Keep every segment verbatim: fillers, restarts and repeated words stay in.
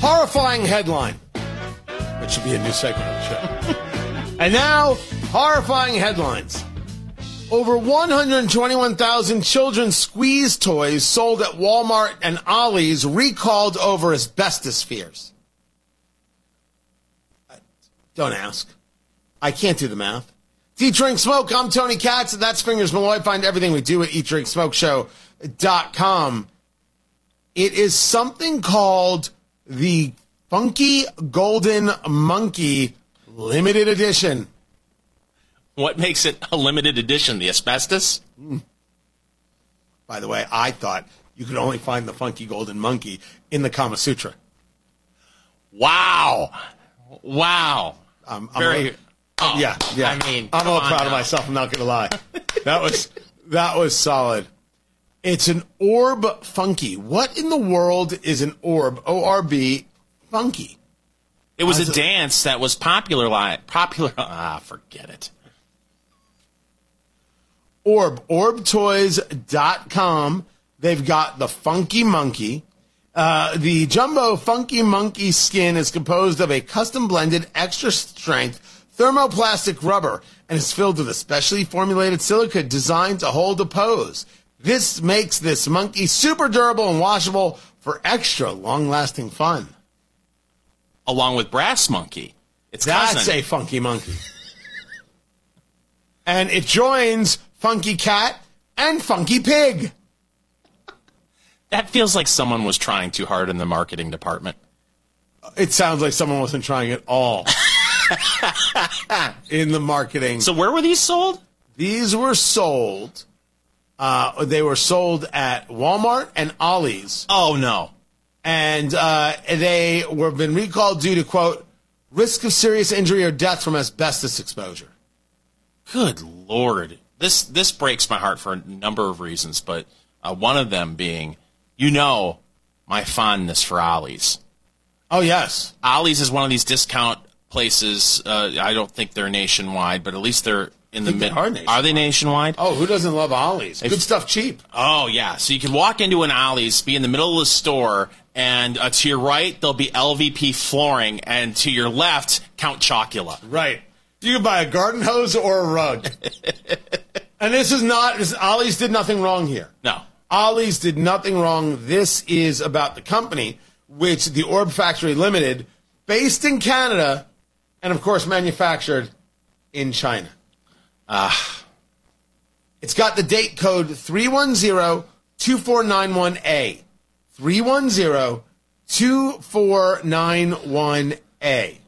horrifying headline. It should be a new segment of the show. And now, horrifying headlines. Over one hundred twenty-one thousand children's squeeze toys sold at Walmart and Ollie's recalled over asbestos fears. Don't ask. I can't do the math. Eat, Drink, Smoke. I'm Tony Katz. That's Fingers Malloy. Find everything we do at eat drink smoke show dot com. It is something called the Funky Golden Monkey Limited Edition. What makes it a limited edition? The asbestos? Mm. By the way, I thought you could only find the Funky Golden Monkey in the Kama Sutra. Wow. Wow. Um, I'm Very. really, oh, yeah, yeah. I mean, I'm all proud now. of myself. I'm not going to lie. That was that was solid. It's an orb funky. What in the world is an orb? O R B funky. It was As a a- dance that was popular. Popular. Ah, forget it. Orb. orb toys dot com. They've got the Funky Monkey. Uh, the Jumbo Funky Monkey skin is composed of a custom-blended, extra-strength thermoplastic rubber and is filled with a specially formulated silica designed to hold a pose. This makes this monkey super durable and washable for extra long-lasting fun. Along with Brass Monkey. It's That's cousin. a Funky Monkey. And it joins Funky Cat and Funky Pig. That feels like someone was trying too hard in the marketing department. It sounds like someone wasn't trying at all in the marketing. So where were these sold? These were sold. Uh, they were sold at Walmart and Ollie's. Oh, no. And uh, they were been recalled due to, quote, risk of serious injury or death from asbestos exposure. Good Lord. This this breaks my heart for a number of reasons, but uh, one of them being, you know, my fondness for Ollie's. Oh, yes. Ollie's is one of these discount places. Uh, I don't think they're nationwide, but at least they're in the think they mid. are nationwide. Are they nationwide? Oh, who doesn't love Ollie's? Good If- stuff cheap. Oh, yeah. So you can walk into an Ollie's, be in the middle of the store, and uh, to your right, there'll be L V P flooring, and to your left, Count Chocula. Right. You can buy a garden hose or a rug. And this is not, this, Ollie's did nothing wrong here. No. Ollie's did nothing wrong. This is about the company, which the Orb Factory Limited, based in Canada, and of course manufactured in China. Ah. It's got the date code three one zero two four nine one A. three one zero two four nine one A.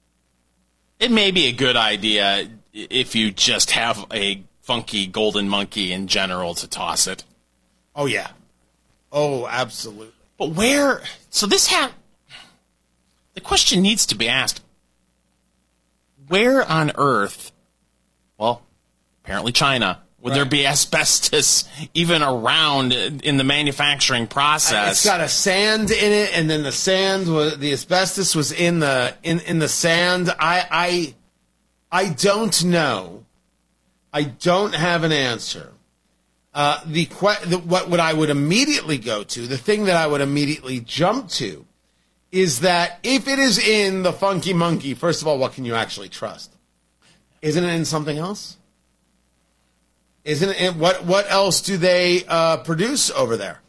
It may be a good idea if you just have a funky golden monkey in general to toss it. Oh, yeah. Oh, absolutely. But where? So this ha- the question needs to be asked. Where on earth, well, apparently China, would Right. there be asbestos even around in the manufacturing process? It's got a sand in it, and then the sand was the asbestos was in the in, in the sand. I I I don't know. I don't have an answer. Uh, the, que- the what what I would immediately go to, the thing that I would immediately jump to, is that if it is in the Funky Monkey, first of all, what can you actually trust? Isn't it in something else? Isn't it? What what else do they uh, produce over there?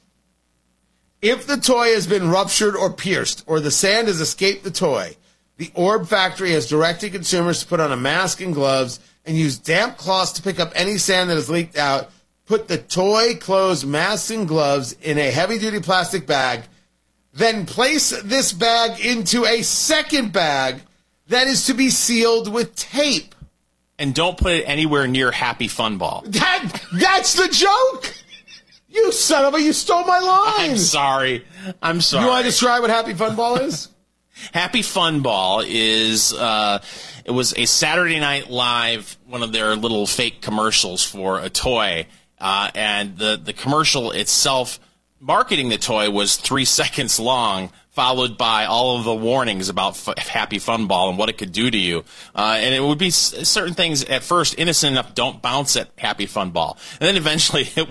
If the toy has been ruptured or pierced, or the sand has escaped the toy, the Orb Factory has directed consumers to put on a mask and gloves and use damp cloths to pick up any sand that has leaked out. Put the toy, clothes, masks, and gloves in a heavy-duty plastic bag. Then place this bag into a second bag that is to be sealed with tape. And don't put it anywhere near Happy Fun Ball. That, that's the joke! You son of a, you stole my line! I'm sorry. I'm sorry. You want to describe what Happy Fun Ball is? Happy Fun Ball is, uh, it was a Saturday Night Live, one of their little fake commercials for a toy. Uh, and the, the commercial itself, marketing the toy, was three seconds long, followed by all of the warnings about F- Happy Fun Ball and what it could do to you. Uh, and it would be s- certain things at first innocent enough, don't bounce at Happy Fun Ball. And then eventually it